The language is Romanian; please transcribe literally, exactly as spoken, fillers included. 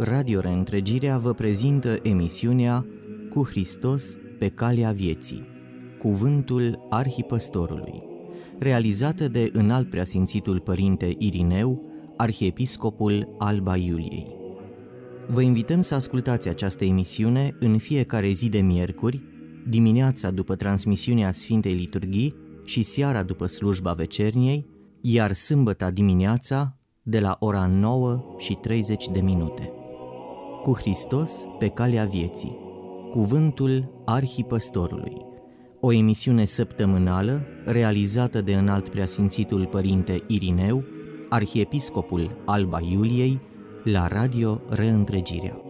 Radio Reîntregirea vă prezintă emisiunea Cu Hristos pe calea vieții, Cuvântul Arhipăstorului, realizată de Înalt Preasfințitul Părinte Irineu, Arhiepiscopul Alba Iuliei. Vă invităm să ascultați această emisiune în fiecare zi de miercuri, dimineața după transmisiunea Sfintei Liturghii și seara după slujba vecerniei, iar sâmbăta dimineața de la ora nouă și treizeci de minute. Cu Hristos pe calea vieții, Cuvântul Arhipăstorului, o emisiune săptămânală realizată de Înalt Preasfințitul Părinte Irineu, Arhiepiscopul Alba Iuliei, la Radio Reîntregirea.